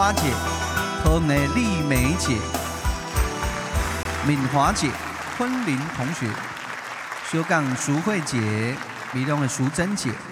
花姐、桃园的丽梅姐、敏华姐、昆凌同学、小港淑慧姐、美容的淑珍姐。